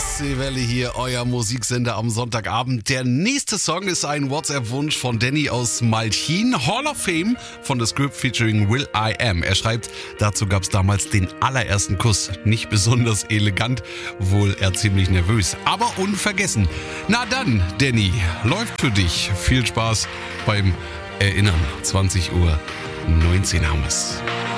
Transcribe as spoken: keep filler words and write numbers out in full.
Ostseewelle hier, euer Musiksender am Sonntagabend. Der nächste Song ist ein WhatsApp-Wunsch von Danny aus Malchin. Hall of Fame von The Script featuring Will I Am. Er schreibt, dazu gab es damals den allerersten Kuss. Nicht besonders elegant, wohl eher ziemlich nervös, aber unvergessen. Na dann, Danny, läuft für dich. Viel Spaß beim Erinnern. zwanzig Uhr neunzehn haben wir's.